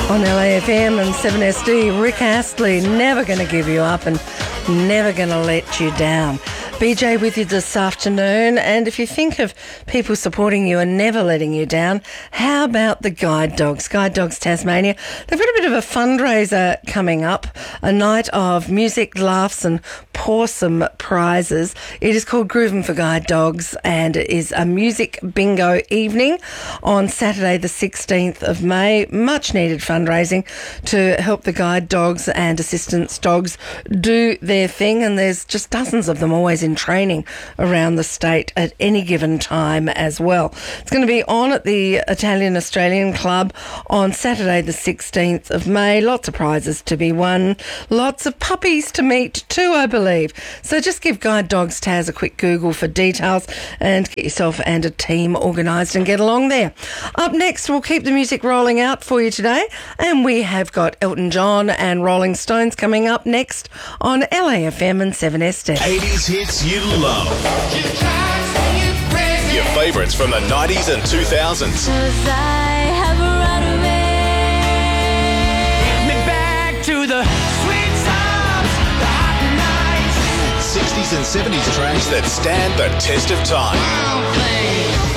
On LAFM and 7SD, Rick Astley, never going to give you up and never going to let you down. BJ with you this afternoon, and if you think of people supporting you and never letting you down, how about the Guide Dogs? Guide Dogs Tasmania. They've got a bit of a fundraiser coming up, a night of music, laughs and pawsome prizes. It is called Groovin' for Guide Dogs, and it is a music bingo evening on Saturday the 16th of May. Much needed fundraising to help the guide dogs and assistance dogs do their thing, and there's just dozens of them always in training around the state at any given time as well. It's going to be on at the Italian Australian Club on Saturday the 16th of May. Lots of prizes to be won. Lots of puppies to meet too, I believe. So just give Guide Dogs Taz a quick Google for details and get yourself and a team organised and get along there. Up next, we'll keep the music rolling out for you today, and we have got Elton John and Rolling Stones coming up next on LAFM and 7SD. 80s hits you love. Your favourites from the 90s and 2000s. Me back to the sweet times, the hot nights. 60s and 70s tracks that stand the test of time.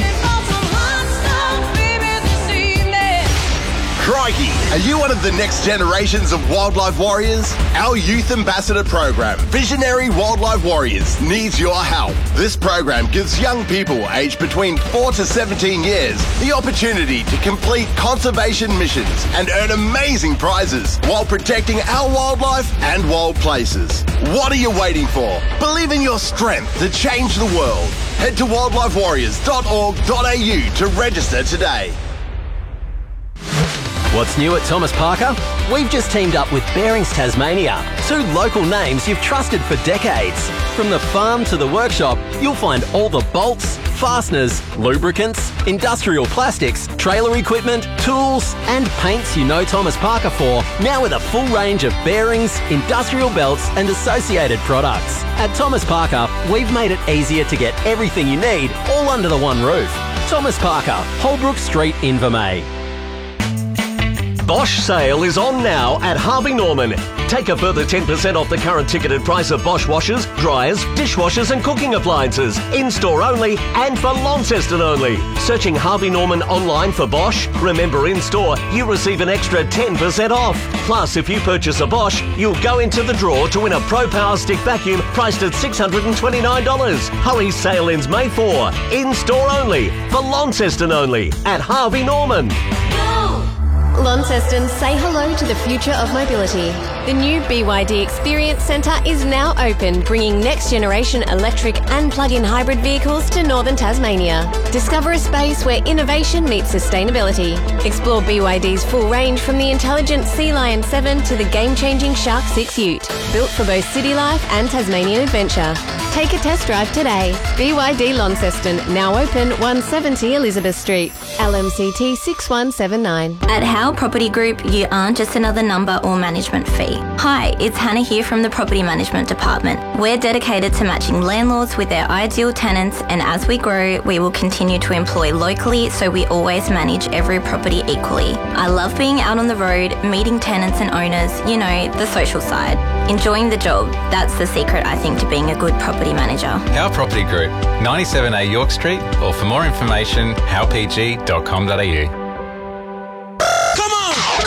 Crikey! Are you one of the next generations of wildlife warriors? Our Youth Ambassador program, Visionary Wildlife Warriors, needs your help. This program gives young people aged between 4 to 17 years the opportunity to complete conservation missions and earn amazing prizes while protecting our wildlife and wild places. What are you waiting for? Believe in your strength to change the world. Head to wildlifewarriors.org.au to register today. What's new at Thomas Parker? We've just teamed up with Bearings Tasmania, two local names you've trusted for decades. From the farm to the workshop, you'll find all the bolts, fasteners, lubricants, industrial plastics, trailer equipment, tools and paints you know Thomas Parker for, now with a full range of bearings, industrial belts and associated products. At Thomas Parker, we've made it easier to get everything you need all under the one roof. Thomas Parker, Holbrook Street, Invermay. Bosch sale is on now at Harvey Norman. Take a further 10% off the current ticketed price of Bosch washers, dryers, dishwashers and cooking appliances. In-store only and for Launceston only. Searching Harvey Norman online for Bosch, remember in-store you receive an extra 10% off. Plus, if you purchase a Bosch, you'll go into the draw to win a Pro Power Stick vacuum priced at $629. Hurry, sale ends May 4. In-store only for Launceston only at Harvey Norman. Launceston, say hello to the future of mobility. The new BYD Experience Centre is now open, bringing next-generation electric and plug-in hybrid vehicles to northern Tasmania. Discover a space where innovation meets sustainability. Explore BYD's full range from the intelligent Sea Lion 7 to the game-changing Shark 6 Ute, built for both city life and Tasmanian adventure. Take a test drive today. BYD Launceston, now open 170 Elizabeth Street. LMCT 6179. At Howe Property Group, you aren't just another number or management fee. Hi, it's Hannah here from the Property Management Department. We're dedicated to matching landlords with their ideal tenants, and as we grow, we will continue to employ locally so we always manage every property equally. I love being out on the road, meeting tenants and owners, you know, the social side. Enjoying the job, that's the secret, I think, to being a good property manager. Our Property Group, 97A York Street, or for more information, howpg.com.au.